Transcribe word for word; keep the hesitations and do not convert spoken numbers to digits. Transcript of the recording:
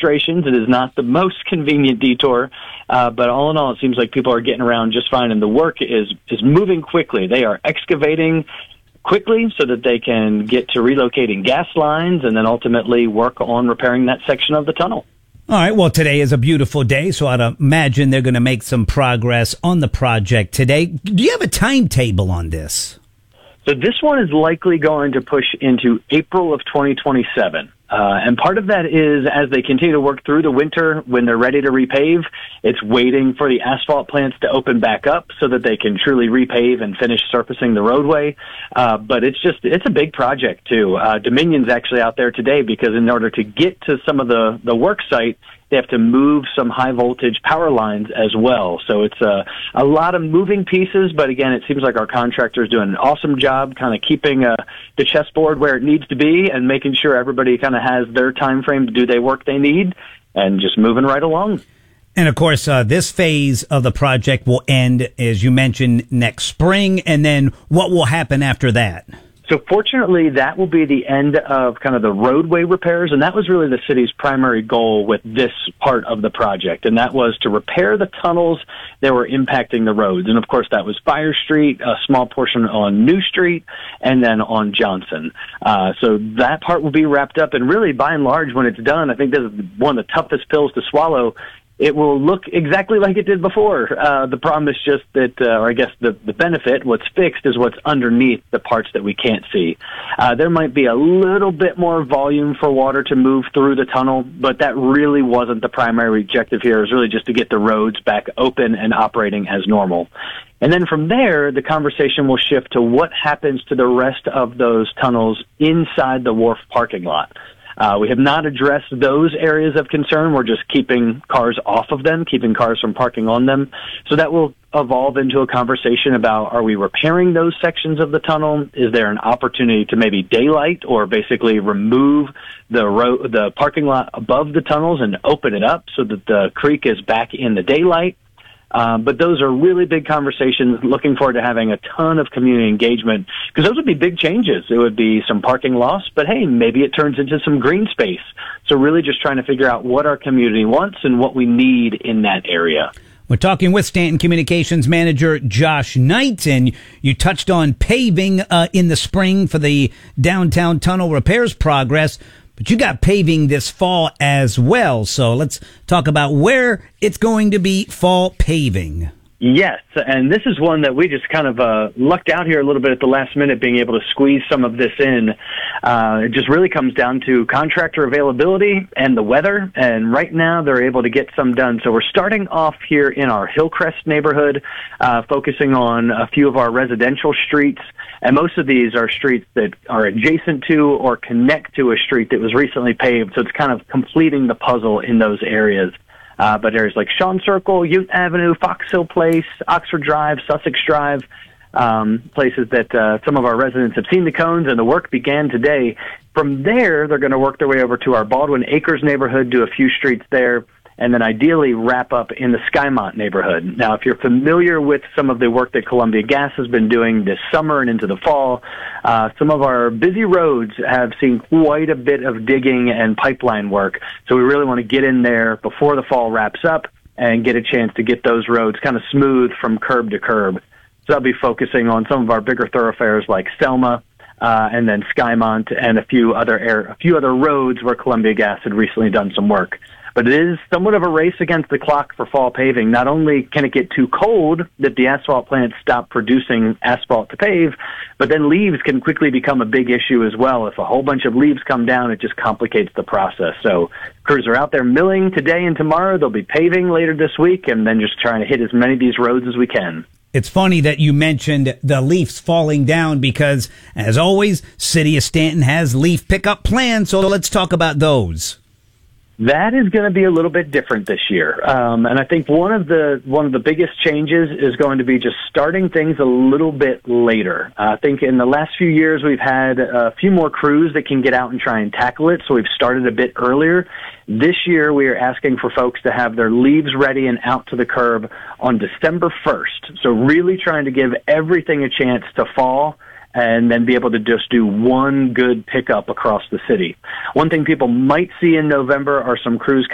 frustrations. It is not the most convenient detour, uh, but all in all, it seems like people are getting around just fine, and the work is, is moving quickly. They are excavating quickly so that they can get to relocating gas lines and then ultimately work on repairing that section of the tunnel. All right, well, today is a beautiful day, so I'd imagine they're going to make some progress on the project today. Do you have a timetable on this? So this one is likely going to push into April of twenty twenty-seven. Uh, and part of that is as they continue to work through the winter, when they're ready to repave, it's waiting for the asphalt plants to open back up so that they can truly repave and finish surfacing the roadway. Uh, but it's just, it's a big project too. Uh, Dominion's actually out there today because in order to get to some of the, the work site, they have to move some high voltage power lines as well. So it's a, a lot of moving pieces, but again, it seems like our contractor is doing an awesome job kind of keeping uh, the chessboard where it needs to be and making sure everybody kind of has their time frame to do the work they need and just moving right along. And of course, uh, this phase of the project will end, as you mentioned, next spring. And then what will happen after that? So fortunately, that will be the end of kind of the roadway repairs, and that was really the city's primary goal with this part of the project, and that was to repair the tunnels that were impacting the roads. And of course, that was Fire Street, a small portion on New Street, and then on Johnson. Uh, so that part will be wrapped up, and really, by and large, when it's done, I think this is one of the toughest pills to swallow. It will look exactly like it did before. Uh, the problem is just that, uh, or I guess the, the benefit, what's fixed is what's underneath the parts that we can't see. Uh, there might be a little bit more volume for water to move through the tunnel, but that really wasn't the primary objective here. It was really just to get the roads back open and operating as normal. And then from there, the conversation will shift to what happens to the rest of those tunnels inside the wharf parking lot. Uh, we have not addressed those areas of concern. We're just keeping cars off of them, keeping cars from parking on them. So that will evolve into a conversation about, are we repairing those sections of the tunnel? Is there an opportunity to maybe daylight or basically remove the road, the parking lot above the tunnels and open it up so that the creek is back in the daylight? Um, but those are really big conversations. Looking forward to having a ton of community engagement because those would be big changes. It would be some parking loss, but hey, maybe it turns into some green space. So really just trying to figure out what our community wants and what we need in that area. We're talking with Stanton Communications Manager Josh Knight, and you touched on paving uh, in the spring for the downtown tunnel repairs progress. But you got paving this fall as well. So let's talk about where it's going to be fall paving. Yes, and this is one that we just kind of uh, lucked out here a little bit at the last minute, being able to squeeze some of this in. Uh, it just really comes down to contractor availability and the weather, and right now they're able to get some done. So we're starting off here in our Hillcrest neighborhood, uh, focusing on a few of our residential streets, and most of these are streets that are adjacent to or connect to a street that was recently paved, so it's kind of completing the puzzle in those areas. Uh, but areas like Shawn Circle, Ute Avenue, Fox Hill Place, Oxford Drive, Sussex Drive, um, places that uh, some of our residents have seen the cones, and the work began today. From there, they're going to work their way over to our Baldwin Acres neighborhood, do a few streets there, and then ideally wrap up in the Skymont neighborhood. Now, if you're familiar with some of the work that Columbia Gas has been doing this summer and into the fall, uh, some of our busy roads have seen quite a bit of digging and pipeline work. So we really want to get in there before the fall wraps up and get a chance to get those roads kind of smooth from curb to curb. So I'll be focusing on some of our bigger thoroughfares like Selma, uh, and then Skymont and a few other air, a few other roads where Columbia Gas had recently done some work. But it is somewhat of a race against the clock for fall paving. Not only can it get too cold that the asphalt plants stop producing asphalt to pave, but then leaves can quickly become a big issue as well. If a whole bunch of leaves come down, it just complicates the process. So crews are out there milling today and tomorrow. They'll be paving later this week, and then just trying to hit as many of these roads as we can. It's funny that you mentioned the leaves falling down because, as always, City of Stanton has leaf pickup plans, so let's talk about those. That is going to be a little bit different this year, um, and I think one of the one of the biggest changes is going to be just starting things a little bit later. Uh, I think in the last few years we've had a few more crews that can get out and try and tackle it, so we've started a bit earlier. This year we are asking for folks to have their leaves ready and out to the curb on December first, so really trying to give everything a chance to fall and then be able to just do one good pickup across the city. One thing people might see in November are some crews